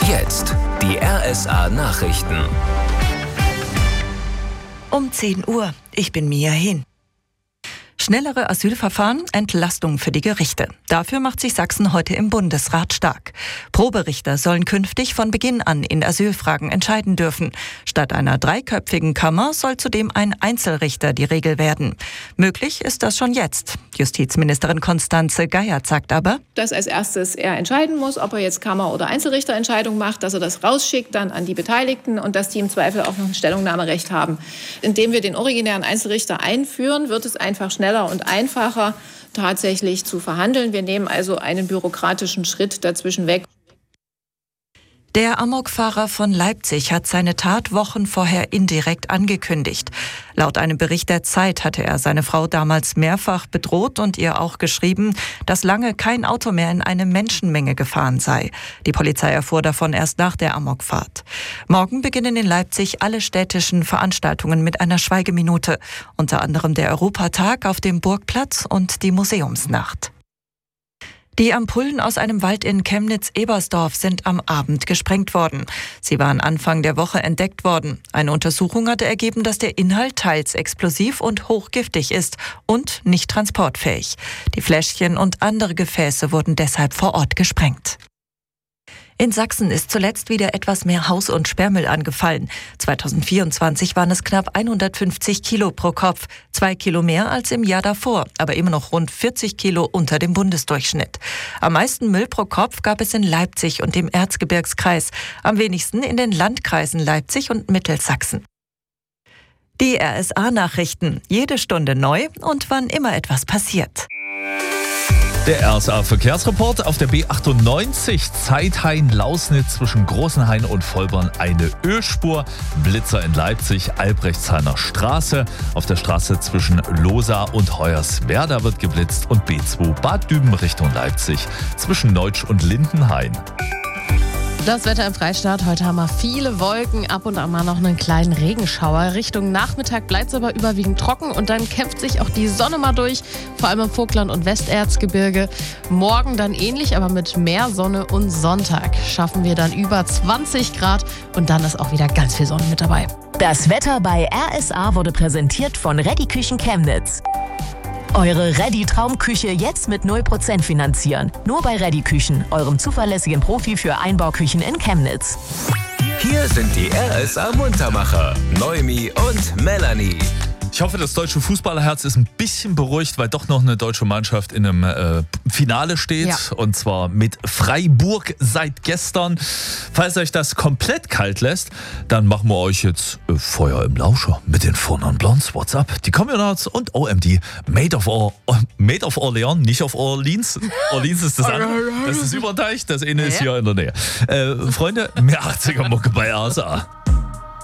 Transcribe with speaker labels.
Speaker 1: Jetzt die RSA Nachrichten.
Speaker 2: Um 10 Uhr. Ich bin Mia Hin. Schnellere Asylverfahren, Entlastung für die Gerichte. Dafür macht sich Sachsen heute im Bundesrat stark. Proberichter sollen künftig von Beginn an in Asylfragen entscheiden dürfen. Statt einer dreiköpfigen Kammer soll zudem ein Einzelrichter die Regel werden. Möglich ist das schon jetzt. Justizministerin Constanze Geiert sagt aber,
Speaker 3: dass als erstes er entscheiden muss, ob er jetzt Kammer- oder Einzelrichterentscheidung macht, dass er das rausschickt dann an die Beteiligten und dass die im Zweifel auch noch ein Stellungnahmerecht haben. Indem wir den originären Einzelrichter einführen, wird es einfach schneller und einfacher tatsächlich zu verhandeln. Wir nehmen also einen bürokratischen Schritt dazwischen weg.
Speaker 2: Der Amokfahrer von Leipzig hat seine Tat Wochen vorher indirekt angekündigt. Laut einem Bericht der Zeit hatte er seine Frau damals mehrfach bedroht und ihr auch geschrieben, dass lange kein Auto mehr in eine Menschenmenge gefahren sei. Die Polizei erfuhr davon erst nach der Amokfahrt. Morgen beginnen in Leipzig alle städtischen Veranstaltungen mit einer Schweigeminute, unter anderem der Europatag auf dem Burgplatz und die Museumsnacht. Die Ampullen aus einem Wald in Chemnitz-Ebersdorf sind am Abend gesprengt worden. Sie waren Anfang der Woche entdeckt worden. Eine Untersuchung hatte ergeben, dass der Inhalt teils explosiv und hochgiftig ist und nicht transportfähig. Die Fläschchen und andere Gefäße wurden deshalb vor Ort gesprengt. In Sachsen ist zuletzt wieder etwas mehr Haus- und Sperrmüll angefallen. 2024 waren es knapp 150 Kilo pro Kopf, 2 Kilo mehr als im Jahr davor, aber immer noch rund 40 Kilo unter dem Bundesdurchschnitt. Am meisten Müll pro Kopf gab es in Leipzig und dem Erzgebirgskreis, am wenigsten in den Landkreisen Leipzig und Mittelsachsen. Die RSA-Nachrichten, jede Stunde neu und wann immer etwas passiert.
Speaker 4: Der RSA-Verkehrsreport auf der B98 Zeithain-Lausnitz zwischen Großenhain und Vollborn eine Ölspur. Blitzer in Leipzig, Albrechtshainer Straße. Auf der Straße zwischen Losa und Hoyerswerda wird geblitzt und B2 Bad Düben Richtung Leipzig zwischen Neutsch und Lindenhain.
Speaker 5: Das Wetter im Freistaat. Heute haben wir viele Wolken, ab und an mal noch einen kleinen Regenschauer. Richtung Nachmittag bleibt es aber überwiegend trocken und dann kämpft sich auch die Sonne mal durch, vor allem im Vogtland und Westerzgebirge. Morgen dann ähnlich, aber mit mehr Sonne und Sonntag schaffen wir dann über 20 Grad und dann ist auch wieder ganz viel Sonne mit dabei.
Speaker 6: Das Wetter bei RSA wurde präsentiert von Reddy Küchen Chemnitz. Eure Reddy-Traumküche jetzt mit 0% finanzieren. Nur bei Reddy Küchen, eurem zuverlässigen Profi für Einbauküchen in Chemnitz.
Speaker 1: Hier sind die RSA Muntermacher, Noemi und Melanie.
Speaker 4: Ich hoffe, das deutsche Fußballerherz ist ein bisschen beruhigt, weil doch noch eine deutsche Mannschaft in einem Finale steht. Ja. Und zwar mit Freiburg seit gestern. Falls euch das komplett kalt lässt, dann machen wir euch jetzt Feuer im Lauscher mit den Four Blondes. WhatsApp, die Communards und OMD. Made of Orleans, nicht of Orleans. Orleans ist das andere. Das ist Überteich, das eine ist hier in der Nähe. Freunde, mehr 80er Mucke bei RSA.